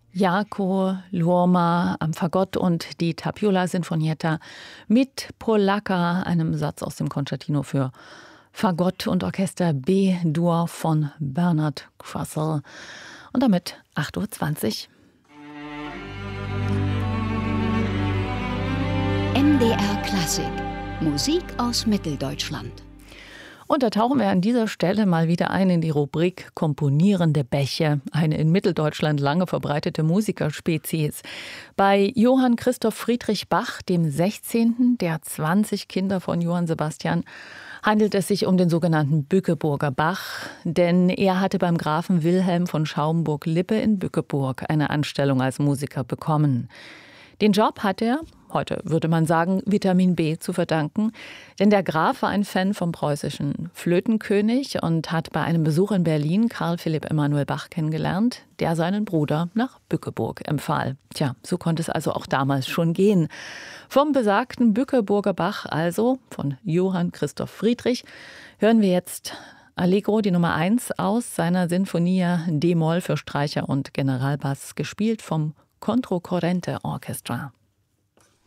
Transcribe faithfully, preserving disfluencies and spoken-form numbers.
Jarko Luoma am Fagott und die Tapiola Sinfonietta mit Polacca, einem Satz aus dem Concertino für Fagott und Orchester B-Dur von Bernard Krusell. Und damit acht Uhr zwanzig. M D R Klassik. Musik aus Mitteldeutschland. Und da tauchen wir an dieser Stelle mal wieder ein in die Rubrik Komponierende Bäche, eine in Mitteldeutschland lange verbreitete Musikerspezies. Bei Johann Christoph Friedrich Bach, dem sechzehnten der zwanzig Kinder von Johann Sebastian, handelt es sich um den sogenannten Bückeburger Bach, denn er hatte beim Grafen Wilhelm von Schaumburg-Lippe in Bückeburg eine Anstellung als Musiker bekommen. Den Job hat er, heute würde man sagen, Vitamin B zu verdanken, denn der Graf war ein Fan vom preußischen Flötenkönig und hat bei einem Besuch in Berlin Karl Philipp Emanuel Bach kennengelernt, der seinen Bruder nach Bückeburg empfahl. Tja, so konnte es also auch damals schon gehen. Vom besagten Bückeburger Bach, also von Johann Christoph Friedrich, hören wir jetzt Allegro, die Nummer eins aus seiner Sinfonia D-Moll für Streicher und Generalbass, gespielt vom Controcorrente Orchestra.